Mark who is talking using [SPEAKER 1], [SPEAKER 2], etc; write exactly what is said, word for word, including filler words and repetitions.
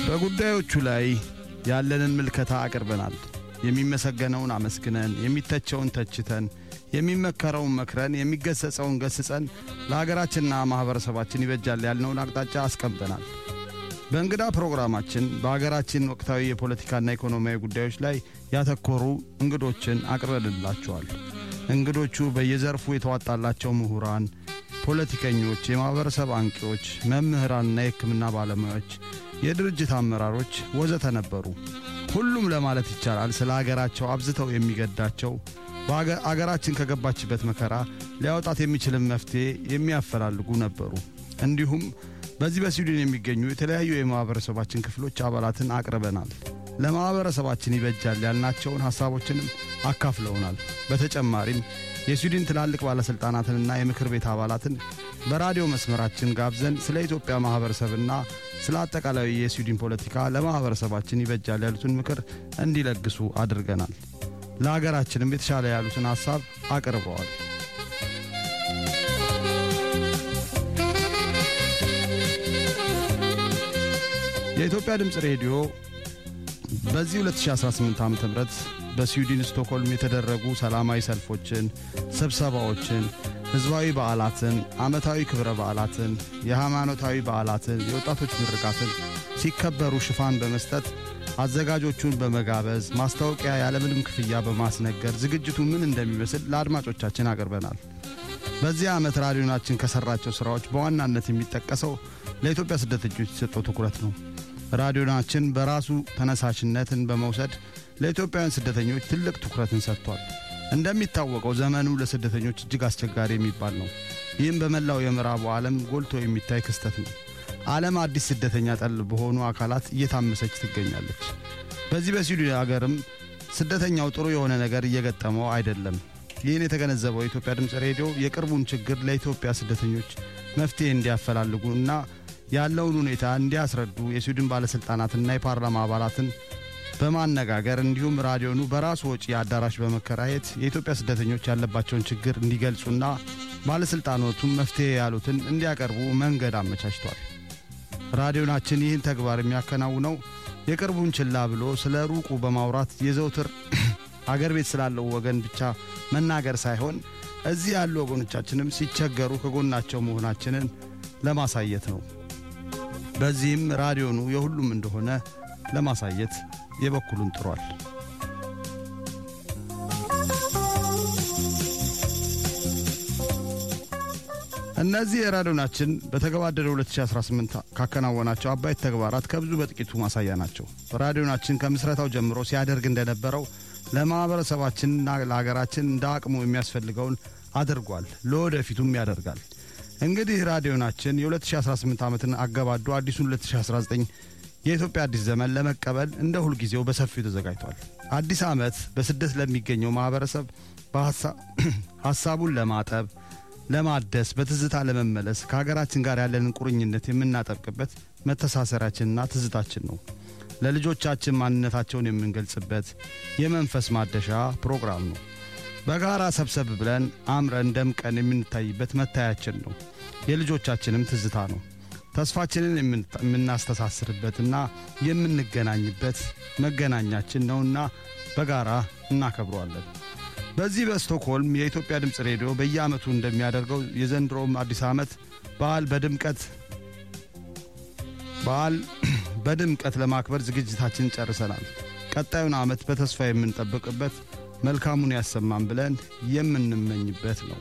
[SPEAKER 1] በጉዳዮቹ ላይ ያለንን ምልከታ አቅርበናል። የሚመሰገነውን አመስግነን፣ የሚተቸውን ተችተን፣ የሚመከረውን መክረን፣ የሚገሰጸውን ገስጸን ለሀገራችንና ማህበረሰባችን ይበጃል ያልነውን አቅጣጫ አስቀምጠናል። በእንግዳ ፕሮግራማችን በሀገራችን ወቅታዊ የፖለቲካና ኢኮኖሚያዊ ጉዳዮች ላይ ያተኮሩ እንግዶችን አቅርበንላችኋል። እንግዶቹ በየዘርፉ የተዋጣላቸው ምሁራን፣ ፖለቲከኞች፣ የማህበረሰብ አንቂዎች፣ መምህራንና የሕክምና ባለሙያዎች፣ የድርጅት አመራሮች ወዘተ ነበሩ። ሁሉም ለማለት ይቻላል ስለ ሀገራቸው አብዝተው የሚገዳቸው በአገራችን ከገባችበት መከራ ሊያወጣት የሚችልን መፍትሄ የሚያፈላልጉ ነበሩ። እንዲሁም በዚህ በስዊድን የሚገኙ የተለያዩ የማህበረሰባችን ክፍሎች አባላትን አቅርበናል። ለማህበረሰባችን ይበጃል ያልናቸውን ሐሳቦችንም አካፍለውናል። በተጨማሪም የስዊድን ትላልቅ ባለስልጣናትንና የምክር ቤት አባላትን በራዲዮ መስመራችን ጋብዘን ስለ ኢትዮጵያ ማህበረሰብና ስለ አጠቃላይ የስዊድን ፖለቲካ ለማህበረሰባችን ይበጃል ያሉትን ምክር እንዲለግሱ አድርገናል። ለሀገራችንም የተሻለ ያሉትን ሐሳብ አቅርበዋል። የኢትዮጵያ ድምጽ ሬዲዮ በዚህ ሁለት ሺህ አስራ ስምንት ዓመተ ምህረት በስዊድን ስቶክሆልም የተደረጉ ሰላማዊ ሰልፎችን፣ ስብሰባዎችን፣ ህዝባዊ በዓላትን፣ ዓመታዊ ክብረ በዓላትን፣ የሃይማኖታዊ በዓላትን፣ የወጣቶች ምርቃትን ሲከበሩ ሽፋን በመስጠት አዘጋጆቹን በመጋበዝ ማስታወቂያ ያለምንም ክፍያ በማስነገር ዝግጅቱ ምን እንደሚመስል ለአድማጮቻችን አቀርበናል። በዚህ ዓመት ራዲዮናችን ከሰራቸው ስራዎች በዋናነት የሚጠቀሰው ለኢትዮጵያ ስደተኞች የሰጠው ትኩረት ነው። ራዲዮናችን በራሱ ተነሳሽነትን በመውሰድ ለኢትዮጵያውያን ስደተኞች ትልቅ ትኩረትን ሰጥቷል። እንደሚታወቀው ዘመኑ ለስደተኞች እጅግ አስቸጋሪ የሚባል ነው። ይህም በመላው የምዕራቡ ዓለም ጎልቶ የሚታይ ክስተት ነው። ዓለም አዲስ ስደተኛ ጠል በሆኑ አካላት እየታመሰች ትገኛለች። በዚህ በስዊድን ሀገርም ስደተኛው ጥሩ የሆነ ነገር እየገጠመው አይደለም። ይህን የተገነዘበው የኢትዮጵያ ድምጽ ሬዲዮ የቅርቡን ችግር ለኢትዮጵያ ስደተኞች መፍትሄ እንዲያፈላልጉና ያለውን ሁኔታ እንዲያስረዱ የስዊድን ባለስልጣናትና የፓርላማ አባላትን በማነጋገር እንዲሁም ራዲዮኑ በራሱ ወጪ አዳራሽ በመከራየት የኢትዮጵያ ስደተኞች ያለባቸውን ችግር እንዲገልጹና ባለስልጣናቱም መፍትሄ ያሉትን እንዲያቀርቡ መንገድ አመቻችቷል። ራዲዮናችን ይህን ተግባር የሚያከናውነው የቅርቡን ችላ ብሎ ስለ ሩቁ በማውራት የዘውትር አገር ቤት ስላለው ወገን ብቻ መናገር ሳይሆን እዚህ ያሉ ወገኖቻችንም ሲቸገሩ ከጎናቸው መሆናችንን ለማሳየት ነው። በዚህም ራዲዮኑ የሁሉም እንደሆነ ለማሳየት የበኩሉን ጥሯል። እነዚህ የራዲዮናችን በተገባደደው ሁለት ሺህ አስራ ስምንት ካከናወናቸው አባይት ተግባራት ከብዙ በጥቂቱ ማሳያ ናቸው። ራዲዮናችን ከምስረታው ጀምሮ ሲያደርግ እንደነበረው ለማህበረሰባችንና ለሀገራችን እንደ አቅሙ የሚያስፈልገውን አድርጓል፣ ለወደፊቱም ያደርጋል። እንግዲህ ራዲዮናችን የሁለት ሺህ አስራ ስምንት ዓመትን አገባዶ አዲሱን ሁለት ሺህ አስራ ዘጠኝ የኢትዮጵያ አዲስ ዘመን ለመቀበል እንደ ሁሉ ጊዜው በሰፊው ተዘጋጅቷል። አዲስ ዓመት በስደት ለሚገኘው ማህበረሰብ በሐሳቡን ለማጠብ፣ ለማደስ፣ በትዝታ ለመመለስ ከሀገራችን ጋር ያለንን ቁርኝነት የምናጠብቅበት መተሳሰራችንና ትዝታችን ነው። ለልጆቻችን ማንነታቸውን የምንገልጽበት የመንፈስ ማደሻ ፕሮግራም ነው። በጋራ ሰብሰብ ብለን አምረን ደምቀን የምንታይበት መታያችን ነው። የልጆቻችንም ትዝታ ነው። ተስፋችንን የምናስተሳስርበትና የምንገናኝበት መገናኛችን ነውና በጋራ እናከብረዋለን። በዚህ በስቶክሆልም የኢትዮጵያ ድምጽ ሬዲዮ በየዓመቱ እንደሚያደርገው የዘንድሮም አዲስ ዓመት በዓል በድምቀት በዓል በድምቀት ለማክበር ዝግጅታችንን ጨርሰናል። ቀጣዩን ዓመት በተስፋ የምንጠብቅበት መልካሙን ያሰማን ብለን የምንመኝበት ነው።